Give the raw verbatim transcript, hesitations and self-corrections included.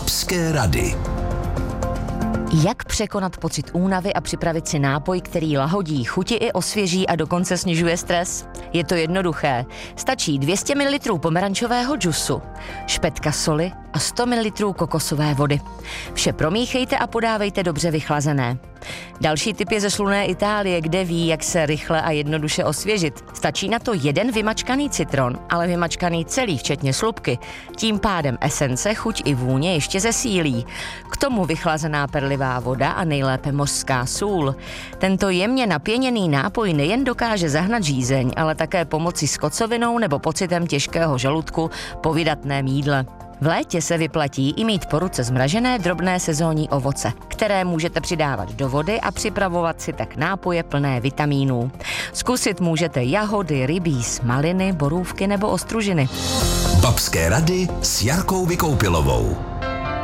Babské rady. Jak překonat pocit únavy a připravit si nápoj, který lahodí chuti i osvěží a dokonce snižuje stres? Je to jednoduché. Stačí dvě stě mililitrů pomerančového džusu, špetka soli a sto mililitrů kokosové vody. Vše promíchejte a podávejte dobře vychlazené. Další tip je ze slunné Itálie, kde ví, jak se rychle a jednoduše osvěžit. Stačí na to jeden vymačkaný citron, ale vymačkaný celý, včetně slupky. Tím pádem esence, chuť i vůně ještě zesílí. K tomu vychlazená perlivá voda a nejlépe mořská sůl. Tento jemně napěněný nápoj nejen dokáže zahnat žízeň, ale také pomoci s kocovinou nebo pocitem těžkého žaludku po vydatném jídle. V létě se vyplatí i mít po ruce zmražené drobné sezónní ovoce, které můžete přidávat do vody a připravovat si tak nápoje plné vitamínů. Zkusit můžete jahody, rybíz, maliny, borůvky nebo ostružiny. Babské rady s Jarkou Vykoupilovou.